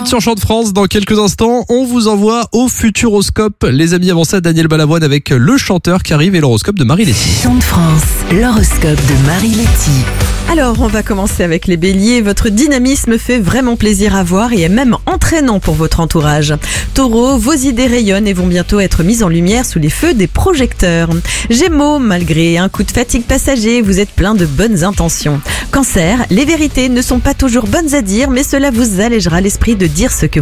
suite sur Chant de France, dans quelques instants, on vous envoie au Futuroscope. Les amis, avant ça, Daniel Balavoine avec le chanteur qui arrive et l'horoscope de Marie Letty. Chant de France, l'horoscope de Marie Letty. Alors, on va commencer avec les béliers. Votre dynamisme fait vraiment plaisir à voir et est même entraînant pour votre entourage. Taureau, vos idées rayonnent et vont bientôt être mises en lumière sous les feux des projecteurs. Gémeaux, malgré un coup de fatigue passager, vous êtes plein de bonnes intentions. Cancer, les vérités ne sont pas toujours bonnes à dire, mais cela vous allégera l'esprit de dire ce que